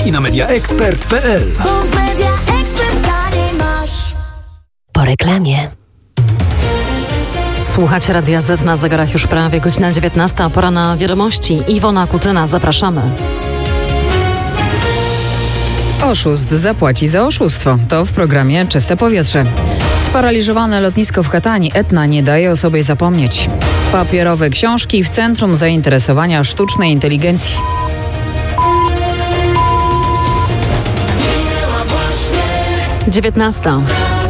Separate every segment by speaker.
Speaker 1: i na mediaexpert.pl.
Speaker 2: Po reklamie. Słuchacie Radia Z, na zegarach już prawie godzina 19, a pora na wiadomości. Iwona Kutyna, zapraszamy.
Speaker 3: Oszust zapłaci za oszustwo. To w programie Czyste Powietrze. Sparaliżowane lotnisko w Katani. Etna nie daje o sobie zapomnieć. Papierowe książki w centrum zainteresowania sztucznej inteligencji.
Speaker 2: Dziewiętnasta.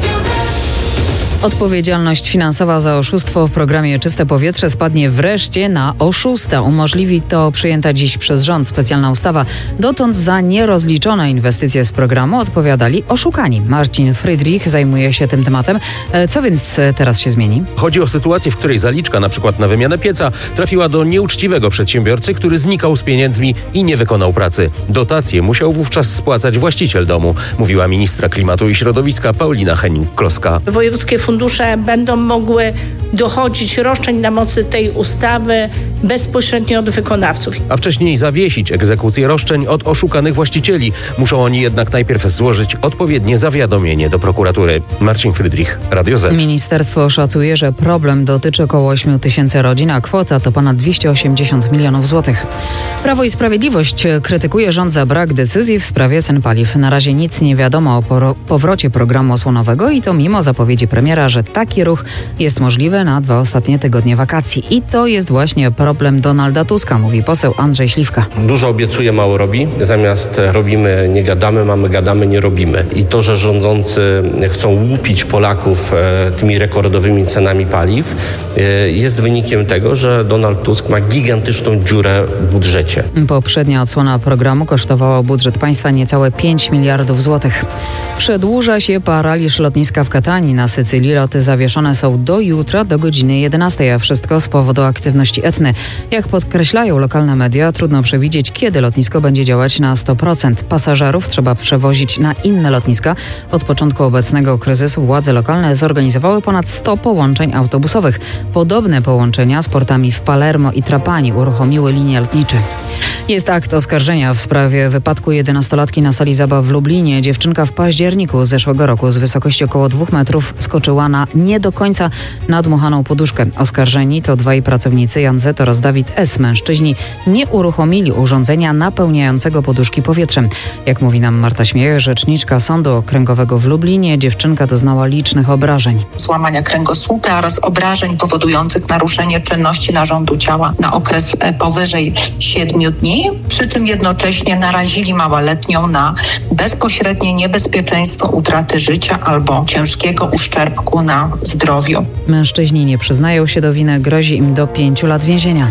Speaker 3: Odpowiedzialność finansowa za oszustwo w programie Czyste Powietrze spadnie wreszcie na oszusta. Umożliwi to przyjęta dziś przez rząd specjalna ustawa. Dotąd za nierozliczone inwestycje z programu odpowiadali oszukani. Marcin Friedrich zajmuje się tym tematem. Co więc teraz się zmieni?
Speaker 4: Chodzi o sytuację, w której zaliczka, na przykład na wymianę pieca, trafiła do nieuczciwego przedsiębiorcy, który znikał z pieniędzmi i nie wykonał pracy. Dotacje musiał wówczas spłacać właściciel domu, mówiła ministra klimatu i środowiska Paulina Henning-Kloska.
Speaker 5: Wojewódzkie fundusze będą mogły dochodzić roszczeń na mocy tej ustawy bezpośrednio od wykonawców.
Speaker 4: A wcześniej zawiesić egzekucję roszczeń od oszukanych właścicieli. Muszą oni jednak najpierw złożyć odpowiednie zawiadomienie do prokuratury. Marcin Friedrich, Radio Z.
Speaker 3: Ministerstwo szacuje, że problem dotyczy około 8 tysięcy rodzin, a kwota to ponad 280 milionów złotych. Prawo i Sprawiedliwość krytykuje rząd za brak decyzji w sprawie cen paliw. Na razie nic nie wiadomo o powrocie programu osłonowego i to mimo zapowiedzi premiera, że taki ruch jest możliwy na 2 ostatnie tygodnie wakacji. I to jest właśnie problem Donalda Tuska, mówi poseł Andrzej Śliwka.
Speaker 6: Dużo obiecuje, mało robi. Zamiast robimy, nie gadamy, mamy gadamy, nie robimy. I to, że rządzący chcą łupić Polaków tymi rekordowymi cenami paliw, jest wynikiem tego, że Donald Tusk ma gigantyczną dziurę w budżecie.
Speaker 3: Poprzednia odsłona programu kosztowała budżet państwa niecałe 5 miliardów złotych. Przedłuża się paraliż lotniska w Katani na Sycylii. Loty zawieszone są do jutra, do godziny 11, a wszystko z powodu aktywności Etny. Jak podkreślają lokalne media, trudno przewidzieć, kiedy lotnisko będzie działać na 100%. Pasażerów trzeba przewozić na inne lotniska. Od początku obecnego kryzysu władze lokalne zorganizowały ponad 100 połączeń autobusowych. Podobne połączenia z portami w Palermo i Trapani uruchomiły linie lotnicze. Jest akt oskarżenia w sprawie wypadku 11-latki na sali zabaw w Lublinie. Dziewczynka w październiku zeszłego roku z wysokości około 2 metrów skoczyła na nie do końca nadmuchaną poduszkę. Oskarżeni to 2 pracownicy, Jan Z. oraz Dawid S. Mężczyźni nie uruchomili urządzenia napełniającego poduszki powietrzem. Jak mówi nam Marta Śmiech, rzeczniczka Sądu Okręgowego w Lublinie, dziewczynka doznała licznych obrażeń.
Speaker 7: Złamania kręgosłupa oraz obrażeń powodujących naruszenie czynności narządu ciała na okres powyżej 7 dni, przy czym jednocześnie narazili małoletnią na bezpośrednie niebezpieczeństwo utraty życia albo ciężkiego uszczerbku na zdrowiu.
Speaker 3: Mężczyźni nie przyznają się do winy, grozi im do 5 lat więzienia.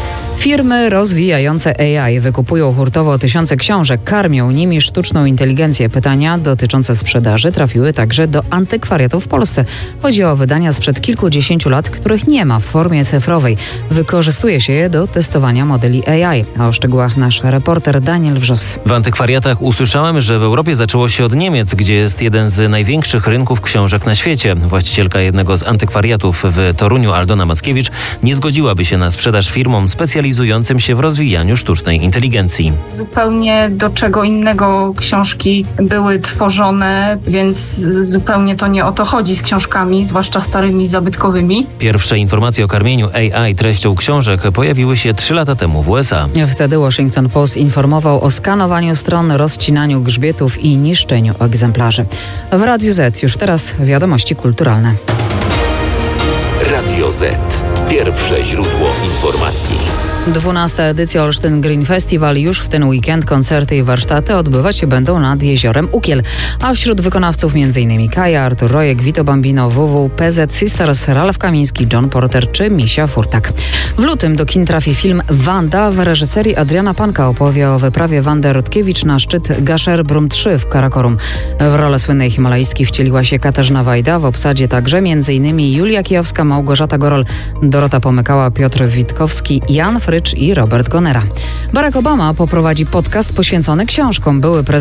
Speaker 3: Firmy rozwijające AI wykupują hurtowo tysiące książek, karmią nimi sztuczną inteligencję. Pytania dotyczące sprzedaży trafiły także do antykwariatów w Polsce. Chodzi o wydania sprzed kilkudziesięciu lat, których nie ma w formie cyfrowej. Wykorzystuje się je do testowania modeli AI. A o szczegółach nasz reporter Daniel Wrzos.
Speaker 8: W antykwariatach usłyszałem, że w Europie zaczęło się od Niemiec, gdzie jest jeden z największych rynków książek na świecie. Właścicielka jednego z antykwariatów w Toruniu, Aldona Mackiewicz, nie zgodziłaby się na sprzedaż firmom specjalizującym się w rozwijaniu sztucznej inteligencji.
Speaker 9: Zupełnie do czego innego książki były tworzone, więc zupełnie to nie o to chodzi z książkami, zwłaszcza starymi, zabytkowymi.
Speaker 8: Pierwsze informacje o karmieniu AI treścią książek pojawiły się 3 lata temu w USA.
Speaker 3: Wtedy Washington Post informował o skanowaniu stron, rozcinaniu grzbietów i niszczeniu egzemplarzy. W Radiu Z już teraz wiadomości kulturalne.
Speaker 1: Radio Z. Pierwsze źródło informacji.
Speaker 3: 12. edycja Olsztyn Green Festival. Już w ten weekend koncerty i warsztaty odbywać się będą nad jeziorem Ukiel. A wśród wykonawców m.in. Kaja, Artur Rojek, Vito Bambino, WW, PZ Sisters, Ralf Kamiński, John Porter czy Misia Furtak. W lutym do kin trafi film Wanda w reżyserii Adriana Panka. Opowie o wyprawie Wandy Rutkiewicz na szczyt Gasher Brum 3 w Karakorum. W rolę słynnej himalaistki wcieliła się Katarzyna Wajda. W obsadzie także m.in. Julia Kijowska, Małgorzata Gorol, Dorota Pomykała, Piotr Witkowski, Jan Frycz i Robert Gonera. Barack Obama poprowadzi podcast poświęcony książkom. Były prezydent